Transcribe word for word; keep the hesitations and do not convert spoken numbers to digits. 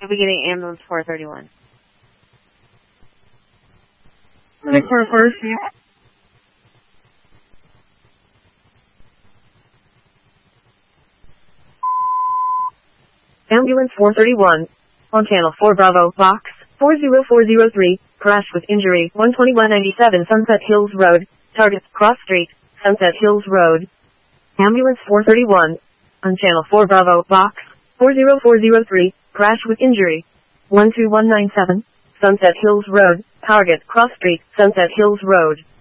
You'll be getting ambulance four thirty-one. Clinic for first, yeah. Ambulance four thirty-one. On channel four Bravo, box four zero four zero three, crash with injury, one twenty-one ninety-seven Sunset Hills Road, target, Cross Street, Sunset Hills Road. Ambulance four thirty-one. On channel four Bravo, box four zero four zero three, crash with injury, one two one nine seven, Sunset Hills Road, target, Cross Street, Sunset Hills Road.